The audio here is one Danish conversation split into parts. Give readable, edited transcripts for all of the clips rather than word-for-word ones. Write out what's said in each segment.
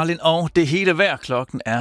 Marlin og det hele vejr. Klokken er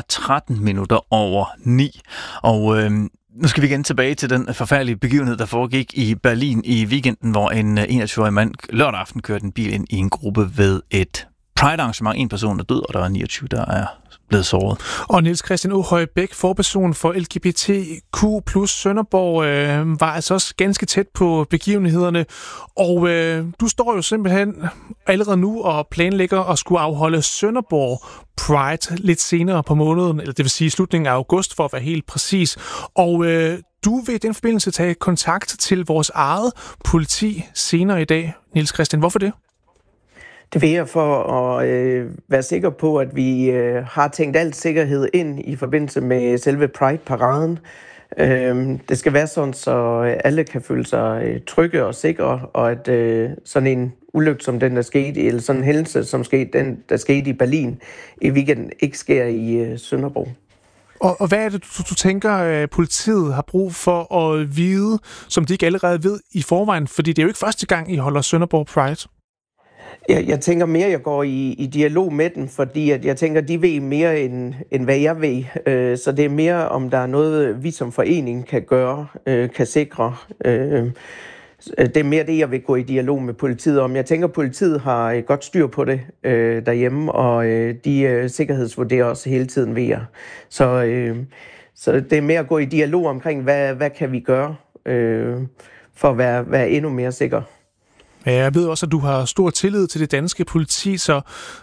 9:13. Og nu skal vi igen tilbage til den forfærdelige begivenhed, der foregik i Berlin i weekenden, hvor en 21-årig mand lørdag aften kørte en bil ind i en gruppe ved et Pride-arrangement. En person er død, og der er 29, der er blevet såret. Og Niels Christian Ohøj Bæk, forperson for LGBTQ+ Sønderborg, var altså også ganske tæt på begivenhederne. Og du står jo simpelthen allerede nu og planlægger at skulle afholde Sønderborg Pride lidt senere på måneden, eller det vil sige slutningen af august, for at være helt præcis. Og du vil i den forbindelse tage kontakt til vores eget politi senere i dag. Niels Christian, hvorfor det? Det vil jeg for at være sikker på, at vi har tænkt alt sikkerhed ind i forbindelse med selve Pride-paraden. Det skal være sådan, så alle kan føle sig trygge og sikre, og at sådan en ulykke som den, der skete, eller sådan en hændelse, som den, der skete i Berlin i weekenden, ikke sker i Sønderborg. Og hvad er det, du tænker, politiet har brug for at vide, som de ikke allerede ved i forvejen? Fordi det er jo ikke første gang, I holder Sønderborg Pride. Jeg tænker mere, jeg går i dialog med dem, fordi at jeg tænker, de ved mere, end hvad jeg ved. Så det er mere, om der er noget, vi som forening kan gøre, kan sikre. Det er mere det, jeg vil gå i dialog med politiet om. Jeg tænker, politiet har godt styr på det derhjemme, og de sikkerhedsvurderer også hele tiden ved jer. Så det er mere at gå i dialog omkring, hvad kan vi gøre for at være endnu mere sikker. Ja, jeg ved også, at du har stor tillid til det danske politi, så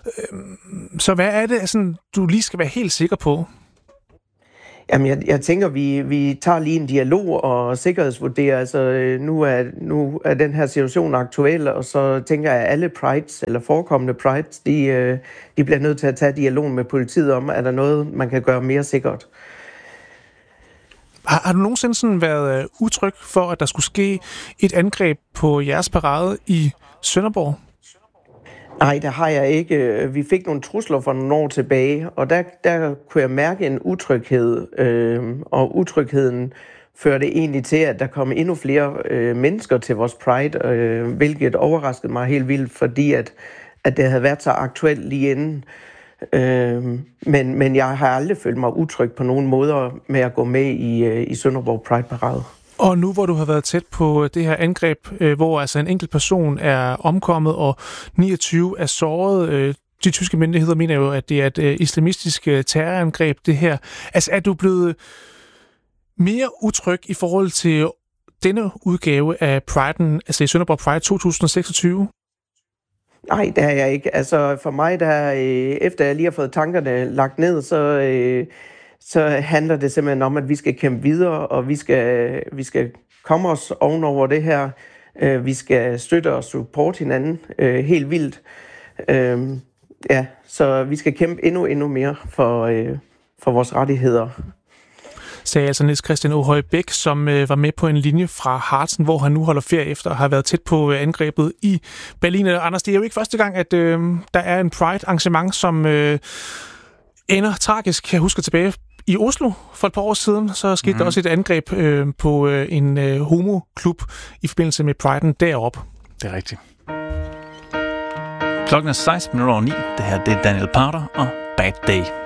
hvad er det, sådan, du lige skal være helt sikker på? Jamen, jeg tænker, vi tager lige en dialog og sikkerhedsvurderer. Altså, nu er den her situation aktuel, og så tænker jeg, at alle prides, eller forekommende prides, de bliver nødt til at tage dialogen med politiet om, er der noget, man kan gøre mere sikkert. Har du nogensinde sådan været utryg for, at der skulle ske et angreb på jeres parade i Sønderborg? Nej, det har jeg ikke. Vi fik nogle trusler for nogle år tilbage, og der kunne jeg mærke en utryghed. Og utrygheden førte egentlig til, at der kom endnu flere mennesker til vores Pride, hvilket overraskede mig helt vildt, fordi at det havde været så aktuelt lige inden. Men jeg har aldrig følt mig utryg på nogen måder med at gå med i Sønderborg Pride-parade. Og nu hvor du har været tæt på det her angreb, hvor altså en enkelt person er omkommet og 29 er såret, de tyske myndigheder mener jo, at det er et islamistisk terrorangreb, det her. Altså er du blevet mere utryg i forhold til denne udgave af Pride'en, altså i Sønderborg Pride 2026? Nej, det er jeg ikke. Altså for mig, efter jeg lige har fået tankerne lagt ned, så handler det simpelthen om, at vi skal kæmpe videre, og vi skal komme os ovenover det her. Vi skal støtte og supporte hinanden helt vildt. Så vi skal kæmpe endnu mere for vores rettigheder. Sagde altså Niels Christian Ohøj Bæk, som var med på en linje fra Harzen, hvor han nu holder ferie efter at have været tæt på angrebet i Berlin. Anders, det er jo ikke første gang, at der er en Pride-arrangement, som ender tragisk. Jeg husker tilbage i Oslo for et par år siden, så skete der også et angreb på en homoklub i forbindelse med Pride'en deroppe. Det er rigtigt. Klokken er 16:09. Det her det er Daniel Powter og Bad Day.